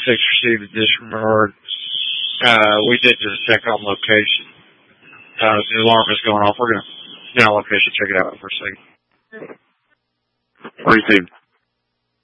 received a disregard. We did just check on location. The alarm is going off. We're going to get on location, check it out for a second. Received.